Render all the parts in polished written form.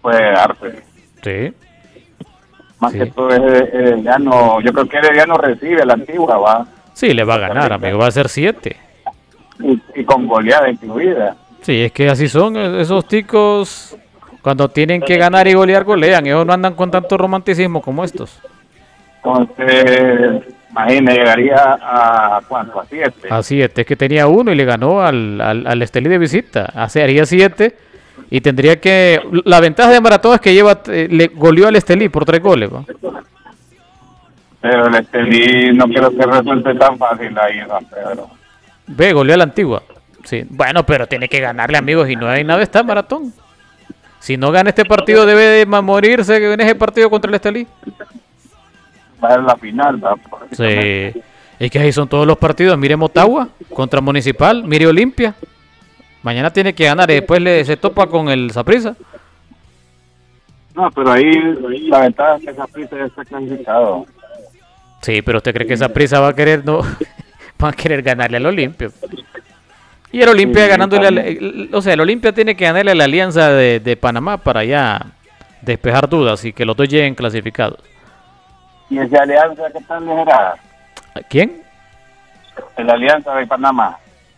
puede darse. Sí. Más Sí. que todo es Herediano. Yo creo que Herediano recibe la Antigua, va. Sí, le va a ganar, amigo. Va a ser 7. Y con goleada incluida. Sí, es que así son esos ticos. Cuando tienen que ganar y golear, golean. Ellos no andan con tanto romanticismo como estos. Entonces, imagínate, llegaría a ¿cuánto? A 7. A 7. Es que tenía 1 y le ganó al Estelí de visita. Haría 7. Y tendría que... La ventaja de Maratón es que le goleó al Estelí por 3 goles, ¿va? Pero el Estelí no creo que resulte tan fácil ahí, San Pedro. Ve, goleó a la Antigua. Sí. Bueno, pero tiene que ganarle, amigos, y no hay nada está Maratón. Si no gana este partido, debe de morirse en ese partido contra el Estelí. Va a ser la final, ¿va? Sí. Es que ahí son todos los partidos. Mire Motagua contra Municipal, mire Olimpia. Mañana tiene que ganar y después se topa con el Saprissa. No, pero ahí la ventaja es que Saprissa ya está clasificado. Sí, pero ¿usted cree que Saprissa va a querer va a querer ganarle al Olimpia? Y el Olimpia ganándole, o sea, el Olimpia tiene que ganarle a la Alianza de Panamá para ya despejar dudas y que los dos lleguen clasificados. ¿Y esa alianza qué tan ligera? ¿Quién? La alianza de Panamá.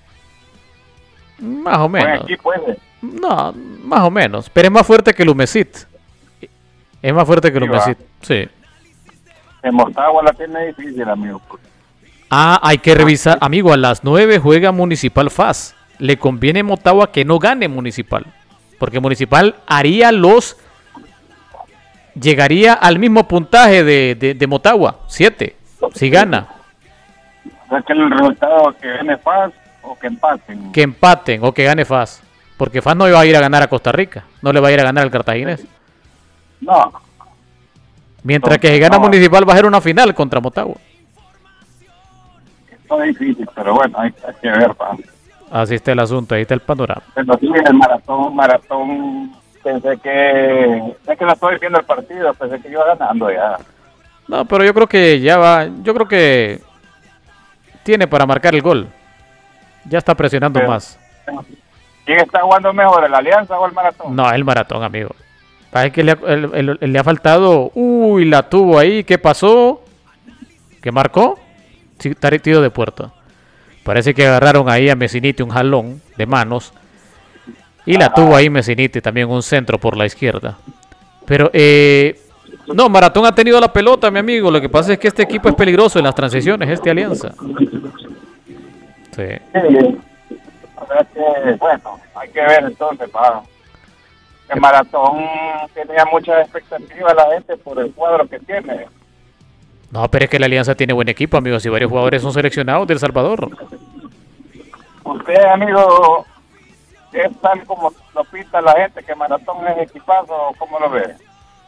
Más o menos. Pues aquí puede. No, más o menos. Pero es más fuerte que el Humesit. Es más fuerte que el Sí, Humesit. Sí. En Motagua la tiene difícil, amigo. Ah, hay que revisar. Amigo, a las 9 juega Municipal FAS. Le conviene a Motagua que no gane Municipal. Porque Municipal llegaría al mismo puntaje de Motagua, 7, si gana. O sea, que el resultado que gane FAS o que empaten. Que empaten o que gane FAS. Porque FAS no va a ir a ganar a Costa Rica. No le va a ir a ganar al Cartaginés. No. Mientras que si gana Municipal va a ser una final contra Motagua. Esto es difícil, pero bueno, hay que ver, pa. Así está el asunto, ahí está el panorama. Pero sí, el maratón, pensé que... Es que no estoy viendo el partido, pensé que iba ganando ya. No, pero yo creo que ya va. Yo creo que tiene para marcar el gol. Ya está presionando más. ¿Quién está jugando mejor, el Alianza o el Maratón? No, el Maratón, amigo. Parece que le ha faltado. Uy, la tuvo ahí. ¿Qué pasó? ¿Qué marcó? Sí, tiro de puerta. Parece que agarraron ahí a Messiniti un jalón de manos. Y la tuvo ahí Messiniti también un centro por la izquierda. Pero, no, Maratón ha tenido la pelota, mi amigo. Lo que pasa es que este equipo es peligroso en las transiciones, Alianza. Sí. O sea que, bueno, hay que ver entonces, pa. El Maratón tenía muchas expectativas la gente por el cuadro que tiene. No, pero es que la Alianza tiene buen equipo, amigos, y varios jugadores son seleccionados de El Salvador. Usted, amigo, es tal como lo pinta la gente, que Maratón es equipazo, ¿cómo lo ve?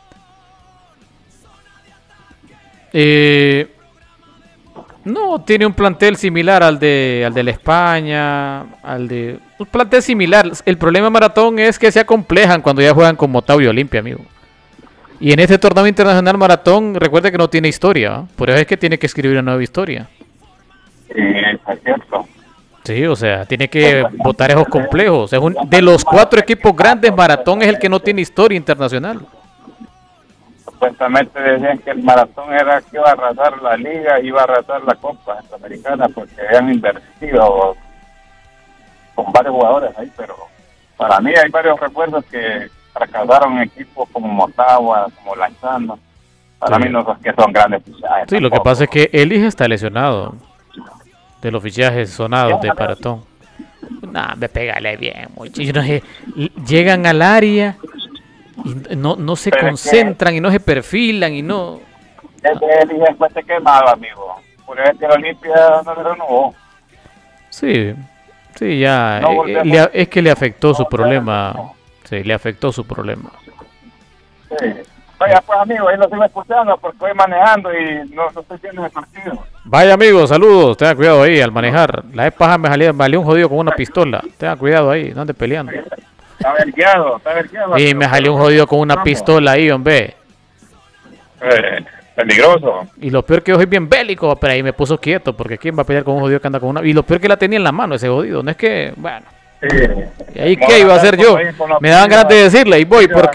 No, tiene un plantel similar al de la España, un plantel similar. El problema de Maratón es que se acomplejan cuando ya juegan con Motagua y Olimpia, amigo. Y en este torneo internacional Maratón, recuerde que no tiene historia, ¿eh? Por eso es que tiene que escribir una nueva historia. Sí, es cierto. Sí, o sea, tiene que botar esos complejos. De los 4 equipos grandes, Maratón es el que no tiene historia internacional. Supuestamente decían que el Maratón era que iba a arrasar la liga, iba a arrasar la Copa Centroamericana porque habían invertido con varios jugadores ahí, pero para mí hay varios refuerzos que fracasaron en equipos como Motagua, como Lanzano. Para mí no son que son grandes fichajes. Sí, lo que pasa es que Elis está lesionado de los fichajes sonados de Maratón. No, me pégale bien, muchachos. No sé, llegan al área y no se concentran y no se perfilan y no. Ese Elis después se quemado, amigo. Por eso es que el Olimpia no le renovó. Sí, ya. Es que le afectó su problema. Sí, le afectó su problema. Sí. Vaya pues, amigo, ahí lo sigo escuchando porque voy manejando y no estoy viendo el partido. Vaya, amigo, saludos. Tenga cuidado ahí al manejar. La vez pasada me salió un jodido con una pistola. Tenga cuidado ahí, no ande peleando. Está vergueado. Y me salió un jodido con una pistola ahí, hombre. Peligroso. Y lo peor que yo soy bien bélico, pero ahí me puso quieto, porque ¿quién va a pelear con un jodido que anda con una? Y lo peor que la tenía en la mano ese jodido, no es que, bueno. Sí. ¿Y ahí qué iba a hacer yo? Me daban ganas de decirle, y voy, porque